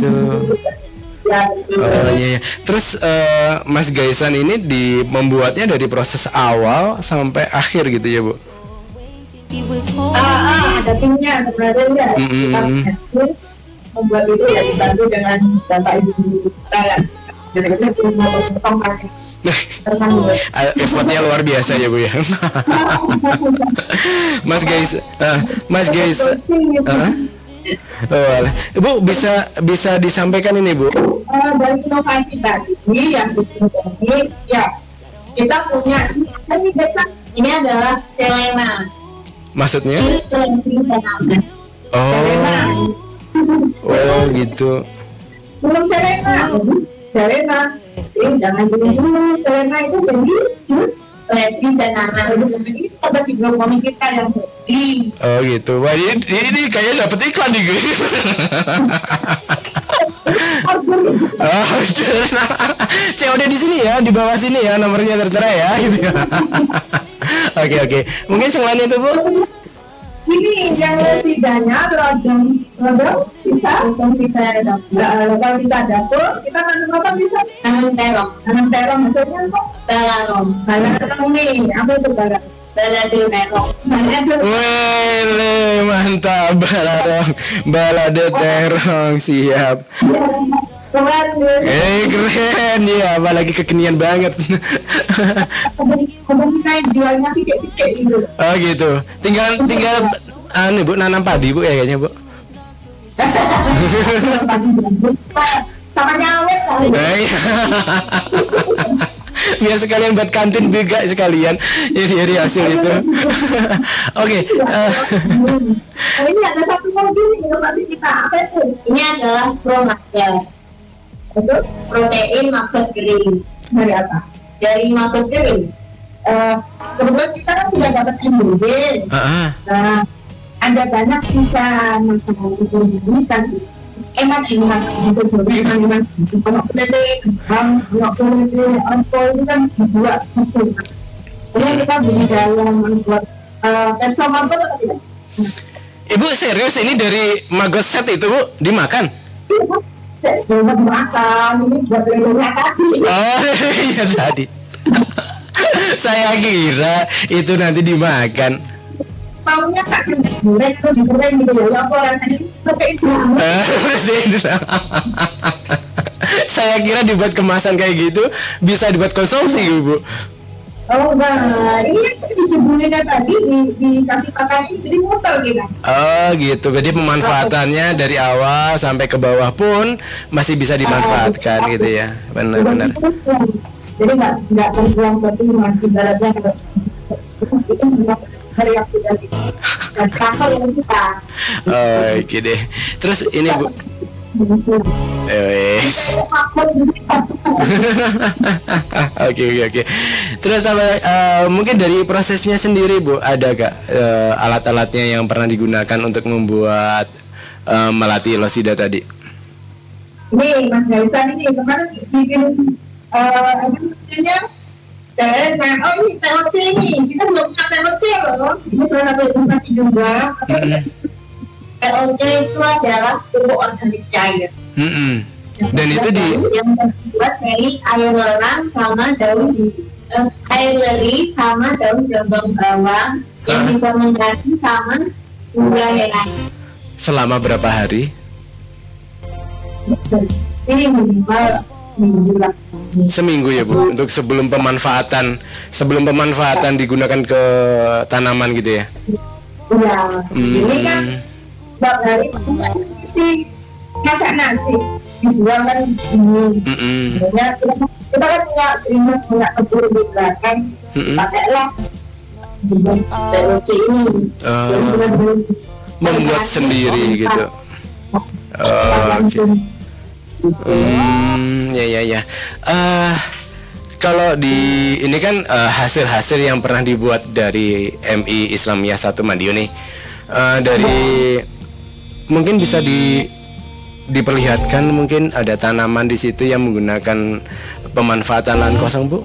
gitu. Oh iya, iya. Terus Mas Gaisan ini membuatnya dari proses awal sampai akhir gitu ya, Bu? Ada timnya sebenarnya. Membuat itu ya dibantu dengan bapak ibu kita ya. Jadi kita mau potong kasih. Effortnya luar biasa ya, Bu ya. Mas Gais, Bu bisa disampaikan ini, Bu? Dari inovasi tadi yang ini ya kita punya ini adalah Selena. Maksudnya? Ini Selena. Oh gitu. Belum Selena. Jangan dulu Selena itu beli jus Levi dan nanas. Ini pada video komik kita yang beli. Oh gitu. Wah ini kayaknya dapet iklan nih guys. COD di sini ya, di bawah sini ya, nomornya tertera ya. Gitu. Oke. Mungkin yang lainnya itu, Bu? Ini yang setidaknya lodong sisa dapur kita nanam bisa nanam terong maksudnya kok balado nih apa itu balado terong. Wih, mantap, balado terong, siap. Keren ya, apalagi kekinian banget. Jualnya sidik-sidik gitu. Oh gitu. Tinggal Bu nanam padi, Bu, ya kayaknya, Bu. Sama nyawet kali. Biar sekalian buat kantin juga sekalian. Jadi hasil itu. Oke. Ini ada satu lagi inovasi kita, apa itu? Ini adalah Promagel. Itu protein maggot kering. Dari apa? Dari maggot kering. Kebetulan kita kan sudah dapat endorfin. Nah, ada banyak sisa makanan itu kan emang sebetulnya kalau kulit apa itu kan dibuat kemudian kita beli dalam membuat perso maggot atau tidak? Ibu serius ini dari maggot set itu, Bu, dimakan? Dimakan, ini buat leluhurnya tadi. Oh iya tadi. Saya kira itu nanti dimakan. Maunya tak goreng itu digoreng gitu ya apa rasanya pakai itu. Saya kira dibuat kemasan kayak gitu bisa dibuat konsumsi, Bu. Oh enggak, ini dijebulin tadi dikasih pakai jadi muter gitu. Oh gitu, jadi pemanfaatannya dari awal sampai ke bawah pun masih bisa dimanfaatkan gitu ya, benar-benar. Jadi nggak terbuang berarti ibaratnya hari yang sudah dikasih yang kita. Oke deh. Terus ini, Bu. Oke. Terus mungkin dari prosesnya sendiri, Bu, ada gak alat-alatnya yang pernah digunakan untuk membuat melati losida tadi? Ini Mas Gaisan ini kemarin bikin ini POC ini kita belum punya POC loh. Ini salah satu inovasi juga. POC itu adalah pupuk organik cair. Dan itu yang terbuat dari air lerang sama daun air leri sama daun jambang bawang yang difermentasi sama gula merah. Selama berapa hari? Ini minimal seminggu ya, Bu, untuk sebelum pemanfaatan digunakan ke tanaman gitu ya. Iya. Ini kan bab dari si masak nasi dibuang kan ini. Kita kan punya primus punya kecil di belakang, pakailah POC ini. Membuat sendiri gitu. Ya. Kalau di ini kan hasil-hasil yang pernah dibuat dari MI Islamiyah 1 Madiun nih, dari mungkin bisa diperlihatkan mungkin ada tanaman di situ yang menggunakan pemanfaatan lahan kosong, Bu?